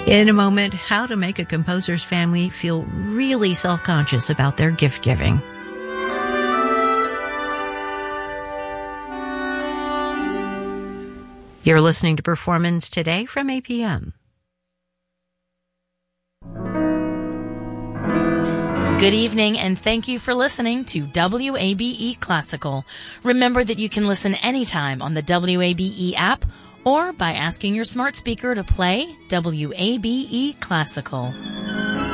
In a moment, how to make a composer's family feel really self-conscious about their gift giving. You're listening to Performance Today from APM. Good evening, and thank you for listening to WABE Classical. Remember that you can listen anytime on the WABE app or by asking your smart speaker to play WABE Classical.